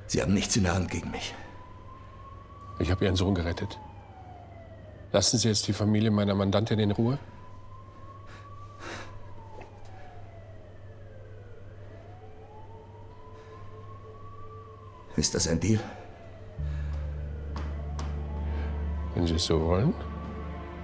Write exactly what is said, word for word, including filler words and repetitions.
Sie haben nichts in der Hand gegen mich. Ich habe Ihren Sohn gerettet. Lassen Sie jetzt die Familie meiner Mandantin in Ruhe? Ist das ein Deal? Wenn Sie es so wollen.